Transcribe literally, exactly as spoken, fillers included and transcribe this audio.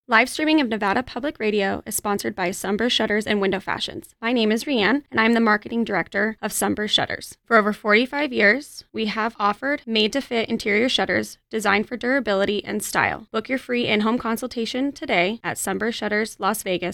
Live streaming of Nevada Public Radio is sponsored by Sunburst Shutters and Window Fashions. My name is Rianne, and I'm the marketing director of Sunburst Shutters. For over forty-five years, we have offered made-to-fit interior shutters designed for durability and style. Book your free in-home consultation today at sunburst shutters las vegas